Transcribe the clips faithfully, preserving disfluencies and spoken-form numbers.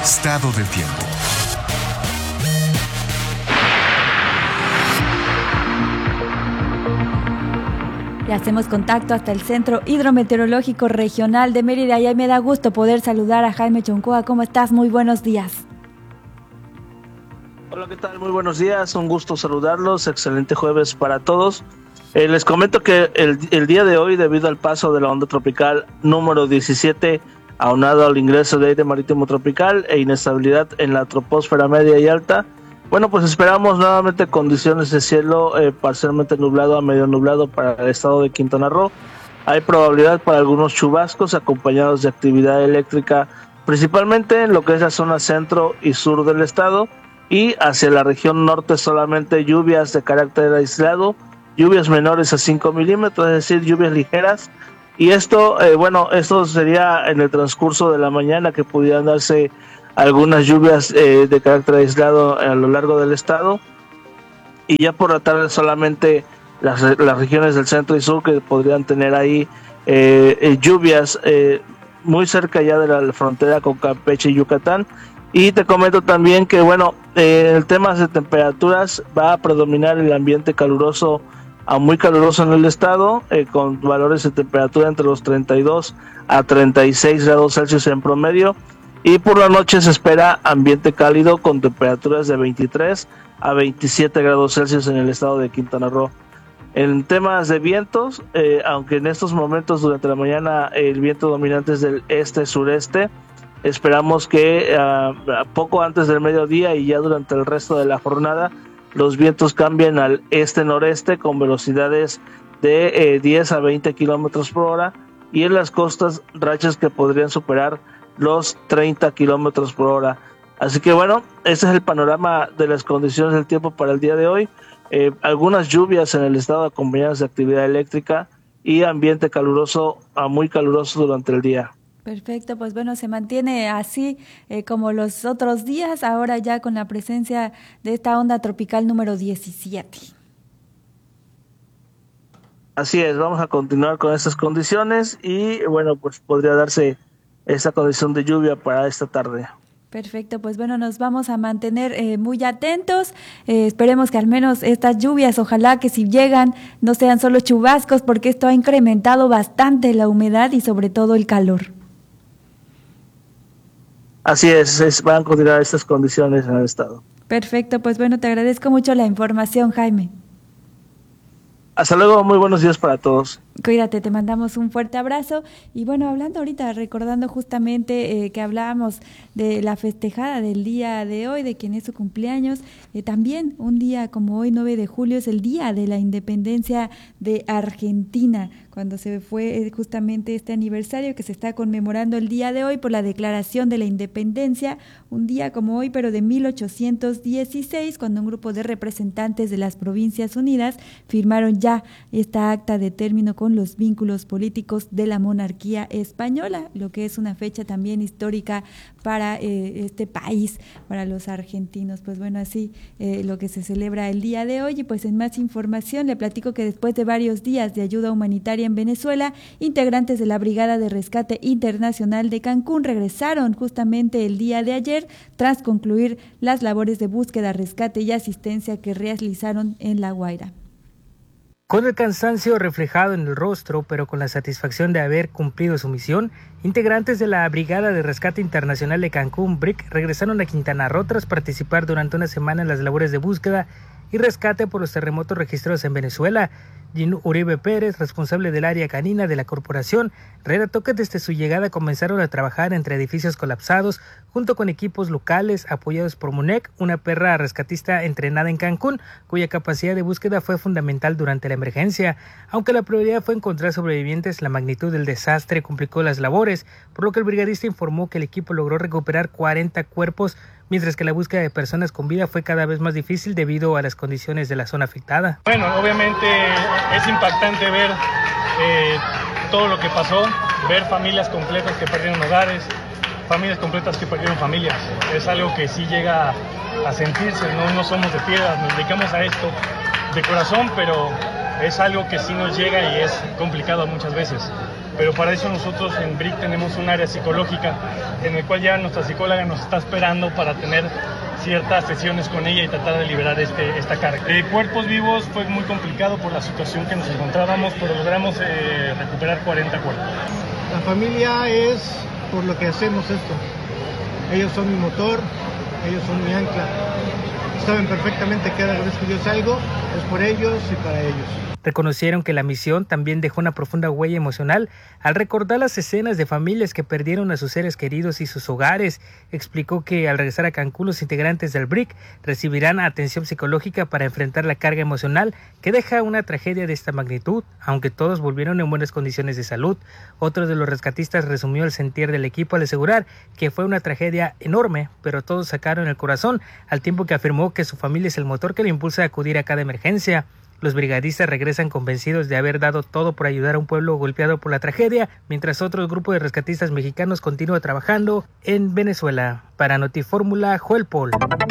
Estado del tiempo. Y hacemos contacto hasta el Centro Hidrometeorológico Regional de Mérida y ahí me da gusto poder saludar a Jaime Choncoa. ¿Cómo estás? Muy buenos días. Hola, ¿qué tal? Muy buenos días, un gusto saludarlos, excelente jueves para todos. Eh, les comento que el, el día de hoy, debido al paso de la onda tropical número diecisiete, aunado al ingreso de aire marítimo tropical e inestabilidad en la troposfera media y alta, bueno, pues esperamos nuevamente condiciones de cielo eh, parcialmente nublado a medio nublado para el estado de Quintana Roo. Hay probabilidad para algunos chubascos acompañados de actividad eléctrica, principalmente en lo que es la zona centro y sur del estado, y hacia la región norte solamente lluvias de carácter aislado, lluvias menores a cinco milímetros, es decir, lluvias ligeras. Y esto, eh, bueno, esto sería en el transcurso de la mañana que pudieran darse algunas lluvias eh, de carácter aislado a lo largo del estado, y ya por la tarde solamente las, las regiones del centro y sur que podrían tener ahí eh, eh, lluvias eh, muy cerca ya de la frontera con Campeche y Yucatán. Y te comento también que, bueno, eh, el tema de temperaturas va a predominar el ambiente caluroso a muy caluroso en el estado, eh, con valores de temperatura entre los treinta y dos a treinta y seis grados Celsius en promedio. Y por la noche se espera ambiente cálido con temperaturas de veintitrés a veintisiete grados Celsius en el estado de Quintana Roo. En temas de vientos, eh, aunque en estos momentos durante la mañana el viento dominante es del este-sureste, esperamos que uh, poco antes del mediodía y ya durante el resto de la jornada los vientos cambien al este-noreste con velocidades de eh, diez a veinte kilómetros por hora, y en las costas rachas que podrían superar los treinta kilómetros por hora. Así que bueno, ese es el panorama de las condiciones del tiempo para el día de hoy. Eh, algunas lluvias en el estado acompañadas de actividad eléctrica y ambiente caluroso a muy caluroso durante el día. Perfecto, pues bueno, se mantiene así eh, como los otros días, ahora ya con la presencia de esta onda tropical número diecisiete. Así es, vamos a continuar con estas condiciones y bueno, pues podría darse esta condición de lluvia para esta tarde. Perfecto, pues bueno, nos vamos a mantener eh, muy atentos, eh, esperemos que al menos estas lluvias, ojalá que si llegan no sean solo chubascos, porque esto ha incrementado bastante la humedad y sobre todo el calor. Así es, es van a continuar estas condiciones en el estado. Perfecto, pues bueno, te agradezco mucho la información, Jaime. Hasta luego, muy buenos días para todos. Cuídate, te mandamos un fuerte abrazo. Y bueno, hablando ahorita, recordando justamente eh, que hablábamos de la festejada del día de hoy, de quien es su cumpleaños, eh, también un día como hoy, nueve de julio, es el día de la independencia de Argentina, cuando se fue eh, justamente este aniversario que se está conmemorando el día de hoy por la declaración de la independencia, un día como hoy, pero de mil ochocientos dieciséis, cuando un grupo de representantes de las Provincias Unidas firmaron ya esta acta de término con los vínculos políticos de la monarquía española, lo que es una fecha también histórica para eh, este país, para los argentinos. Pues bueno, así eh, lo que se celebra el día de hoy. Y pues en más información le platico que después de varios días de ayuda humanitaria en Venezuela, integrantes de la Brigada de Rescate Internacional de Cancún regresaron justamente el día de ayer tras concluir las labores de búsqueda, rescate y asistencia que realizaron en La Guaira. Con el cansancio reflejado en el rostro, pero con la satisfacción de haber cumplido su misión, integrantes de la Brigada de Rescate Internacional de Cancún, B R I C, regresaron a Quintana Roo tras participar durante una semana en las labores de búsqueda y rescate por los terremotos registrados en Venezuela. Gino Uribe Pérez, responsable del área canina de la corporación, relató que desde su llegada comenzaron a trabajar entre edificios colapsados junto con equipos locales apoyados por MUNEC, una perra rescatista entrenada en Cancún, cuya capacidad de búsqueda fue fundamental durante la emergencia. Aunque la prioridad fue encontrar sobrevivientes, la magnitud del desastre complicó las labores, por lo que el brigadista informó que el equipo logró recuperar cuarenta cuerpos, mientras que la búsqueda de personas con vida fue cada vez más difícil debido a las condiciones de la zona afectada. Bueno, obviamente es impactante ver eh, todo lo que pasó, ver familias completas que perdieron hogares, familias completas que perdieron familias. Es algo que sí llega a sentirse, no, no somos de piedra, nos dedicamos a esto de corazón, pero es algo que sí nos llega y es complicado muchas veces. pero para eso nosotros en B R I C tenemos un área psicológica en el cual ya nuestra psicóloga nos está esperando para tener ciertas sesiones con ella y tratar de liberar este, esta carga. De cuerpos vivos fue muy complicado por la situación que nos encontrábamos, pero logramos eh, recuperar cuarenta cuerpos. La familia es por lo que hacemos esto. Ellos son mi motor, ellos son mi ancla. Saben perfectamente que cada vez que yo salgo es por ellos y para ellos. Reconocieron que la misión también dejó una profunda huella emocional al recordar las escenas de familias que perdieron a sus seres queridos y sus hogares. Explicó que al regresar a Cancún los integrantes del B R I C recibirán atención psicológica para enfrentar la carga emocional que deja una tragedia de esta magnitud, aunque todos volvieron en buenas condiciones de salud. Otro de los rescatistas resumió el sentir del equipo al asegurar que fue una tragedia enorme, pero todos sacaron el corazón, al tiempo que afirmó que su familia es el motor que le impulsa a acudir a cada emergencia. Los brigadistas regresan convencidos de haber dado todo por ayudar a un pueblo golpeado por la tragedia, mientras otro grupo de rescatistas mexicanos continúa trabajando en Venezuela. Para Notifórmula, Joel Paul.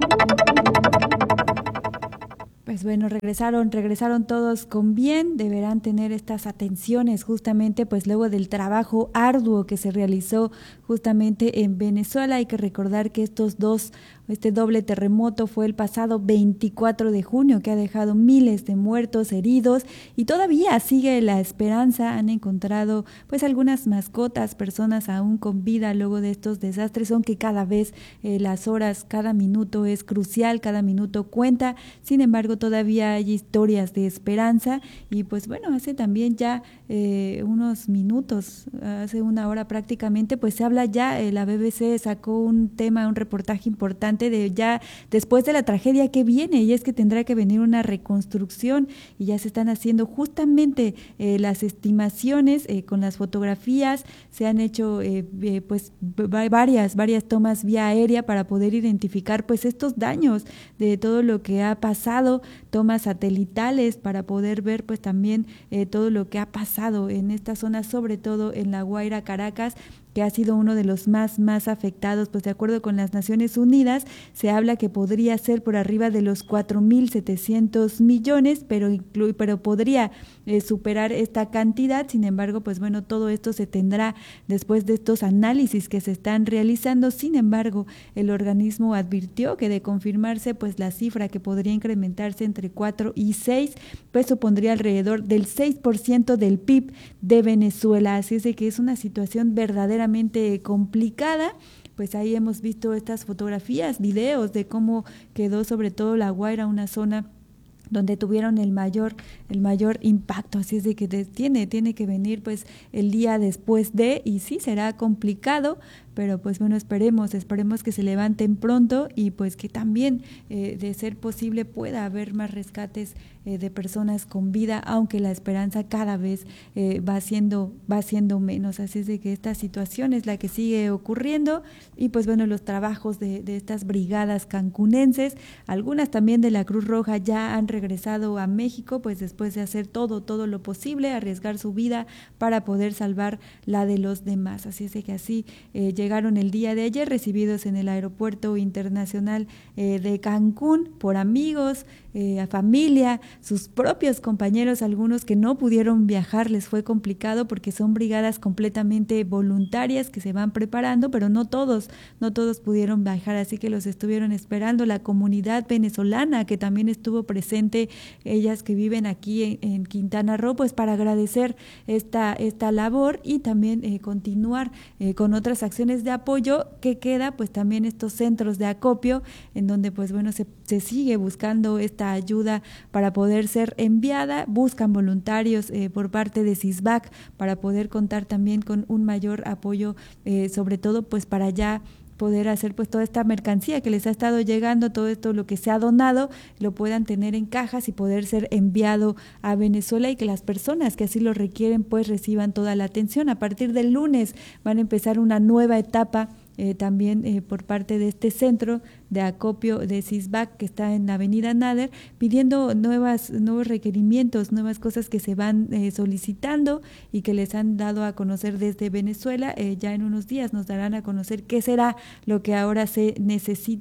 Pues bueno, regresaron, regresaron todos con bien, deberán tener estas atenciones justamente pues luego del trabajo arduo que se realizó justamente en Venezuela. Hay que recordar que estos dos, este doble terremoto fue el pasado veinticuatro de junio, que ha dejado miles de muertos, heridos, y todavía sigue la esperanza. Han encontrado pues algunas mascotas, personas aún con vida luego de estos desastres, aunque cada vez eh, las horas, cada minuto es crucial, cada minuto cuenta. Sin embargo, todavía hay historias de esperanza y pues bueno, hace también ya eh, unos minutos, hace una hora prácticamente, pues se habla ya, eh, la B B C sacó un tema, un reportaje importante de ya después de la tragedia que viene, y es que tendrá que venir una reconstrucción y ya se están haciendo justamente eh, las estimaciones eh, con las fotografías. Se han hecho eh, eh, pues varias, varias tomas vía aérea para poder identificar pues estos daños de todo lo que ha pasado, tomas satelitales para poder ver pues también eh, todo lo que ha pasado en esta zona, sobre todo en La Guaira, Caracas, que ha sido uno de los más, más afectados. Pues de acuerdo con las Naciones Unidas, se habla que podría ser por arriba de los cuatro mil setecientos millones, pero, inclu- pero podría eh, superar esta cantidad. Sin embargo, pues bueno, todo esto se tendrá después de estos análisis que se están realizando. Sin embargo, el organismo advirtió que de confirmarse, pues la cifra que podría incrementarse entre cuatro y seis, pues supondría alrededor del seis por ciento del P I B de Venezuela. Así es de que es una situación verdaderamente complicada. Pues ahí hemos visto estas fotografías, videos de cómo quedó sobre todo La Guaira, una zona donde tuvieron el mayor el mayor impacto. Así es de que tiene tiene que venir pues el día después de, y sí será complicado, pero pues bueno, esperemos, esperemos que se levanten pronto y pues que también eh, de ser posible pueda haber más rescates eh, de personas con vida, aunque la esperanza cada vez eh, va siendo va siendo menos. Así es de que esta situación es la que sigue ocurriendo y pues bueno, los trabajos de, de estas brigadas cancunenses, algunas también de la Cruz Roja, ya han regresado a México pues después de hacer todo, todo lo posible, arriesgar su vida para poder salvar la de los demás. Así es de que así eh, llegaron el día de ayer, recibidos en el Aeropuerto Internacional eh, de Cancún por amigos, eh, a familia, sus propios compañeros, algunos que no pudieron viajar, les fue complicado porque son brigadas completamente voluntarias que se van preparando, pero no todos, no todos pudieron viajar, así que los estuvieron esperando. La comunidad venezolana que también estuvo presente, ellas que viven aquí en, en Quintana Roo, pues para agradecer esta, esta labor y también eh, continuar eh, con otras acciones de apoyo que queda, pues también estos centros de acopio en donde pues bueno se, se sigue buscando esta ayuda para poder ser enviada. Buscan voluntarios eh, por parte de CISBAC para poder contar también con un mayor apoyo, eh, sobre todo pues para ya poder hacer pues toda esta mercancía que les ha estado llegando, todo esto lo que se ha donado, lo puedan tener en cajas y poder ser enviado a Venezuela, y que las personas que así lo requieren pues reciban toda la atención. A partir del lunes van a empezar una nueva etapa Eh, también eh, por parte de este centro de acopio de CISBAC que está en la avenida Nader, pidiendo nuevas, nuevos requerimientos, nuevas cosas que se van eh, solicitando y que les han dado a conocer desde Venezuela. Eh, ya en unos días nos darán a conocer qué será lo que ahora se necesita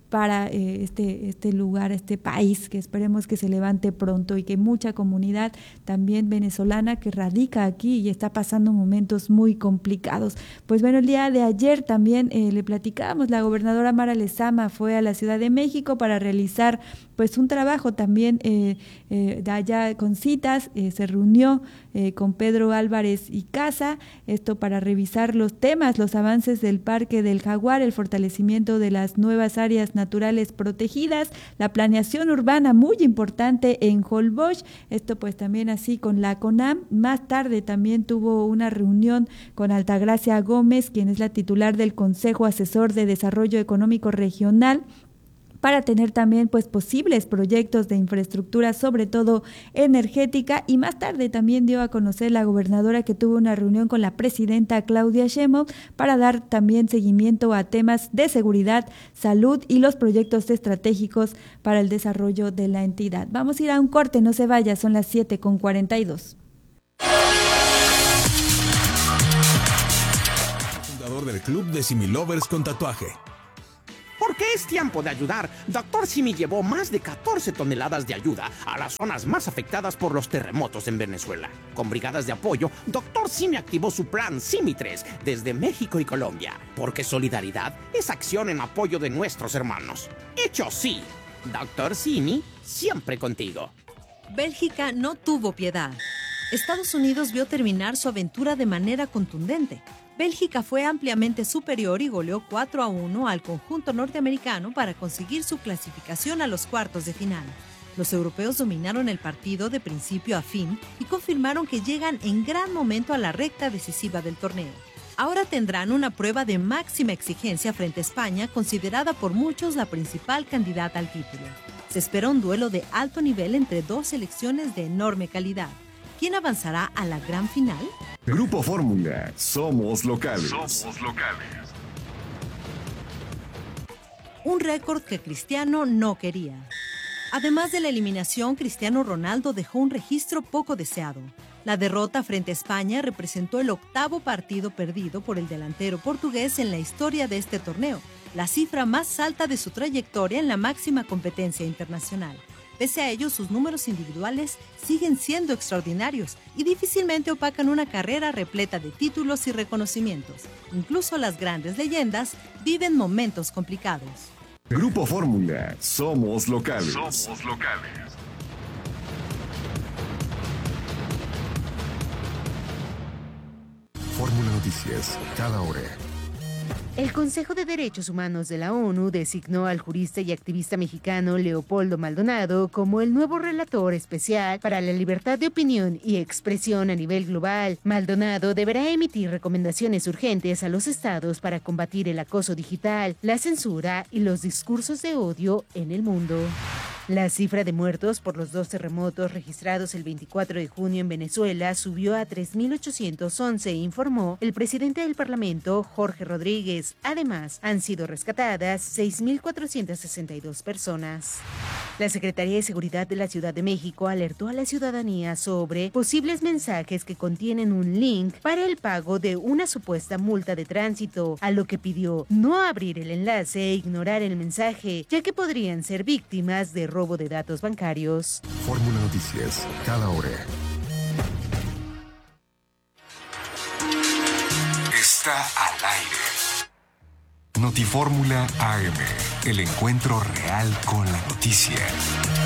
para eh, este, este lugar, este país, que esperemos que se levante pronto y que mucha comunidad también venezolana que radica aquí y está pasando momentos muy complicados. Pues bueno, el día de ayer también eh, le platicábamos, la gobernadora Mara Lezama fue a la Ciudad de México para realizar pues un trabajo también eh, eh, de allá con citas, eh, se reunió eh, con Pedro Álvarez y Casa, esto para revisar los temas, los avances del Parque del Jaguar, el fortalecimiento de las nuevas áreas naturales protegidas, la planeación urbana muy importante en Holbox, esto pues también así con la CONAM. Más tarde también tuvo una reunión con Altagracia Gómez, quien es la titular del Consejo Asesor de Desarrollo Económico Regional, para tener también pues posibles proyectos de infraestructura, sobre todo energética, y más tarde también dio a conocer la gobernadora que tuvo una reunión con la presidenta Claudia Sheinbaum para dar también seguimiento a temas de seguridad, salud y los proyectos estratégicos para el desarrollo de la entidad. Vamos a ir a un corte, no se vaya, son las siete con cuarenta y dos. Fundador del Club de Similovers con tatuaje. Porque es tiempo de ayudar. Doctor Simi llevó más de catorce toneladas de ayuda a las zonas más afectadas por los terremotos en Venezuela. Con brigadas de apoyo, Doctor Simi activó su plan Simi tres desde México y Colombia. Porque solidaridad es acción en apoyo de nuestros hermanos. Hecho sí. Doctor Simi, siempre contigo. Bélgica no tuvo piedad. Estados Unidos vio terminar su aventura de manera contundente. Bélgica fue ampliamente superior y goleó cuatro a uno al conjunto norteamericano para conseguir su clasificación a los cuartos de final. Los europeos dominaron el partido de principio a fin y confirmaron que llegan en gran momento a la recta decisiva del torneo. Ahora tendrán una prueba de máxima exigencia frente a España, considerada por muchos la principal candidata al título. Se espera un duelo de alto nivel entre dos selecciones de enorme calidad. ¿Quién avanzará a la gran final? Grupo Fórmula, somos locales. Somos locales. Un récord que Cristiano no quería. Además de la eliminación, Cristiano Ronaldo dejó un registro poco deseado. La derrota frente a España representó el octavo partido perdido por el delantero portugués en la historia de este torneo, la cifra más alta de su trayectoria en la máxima competencia internacional. Pese a ello, sus números individuales siguen siendo extraordinarios y difícilmente opacan una carrera repleta de títulos y reconocimientos. Incluso las grandes leyendas viven momentos complicados. Grupo Fórmula, somos locales. Somos locales. Fórmula Noticias, cada hora. El Consejo de Derechos Humanos de la ONU designó al jurista y activista mexicano Leopoldo Maldonado como el nuevo relator especial para la libertad de opinión y expresión a nivel global. Maldonado deberá emitir recomendaciones urgentes a los estados para combatir el acoso digital, la censura y los discursos de odio en el mundo. La cifra de muertos por los dos terremotos registrados el veinticuatro de junio en Venezuela subió a tres mil ochocientos once, informó el presidente del Parlamento, Jorge Rodríguez. Además, han sido rescatadas seis mil cuatrocientas sesenta y dos personas. La Secretaría de Seguridad de la Ciudad de México alertó a la ciudadanía sobre posibles mensajes que contienen un link para el pago de una supuesta multa de tránsito, a lo que pidió no abrir el enlace e ignorar el mensaje, ya que podrían ser víctimas de robo de datos bancarios. Fórmula Noticias, cada hora. Está al aire. Notifórmula A M, el encuentro real con la noticia.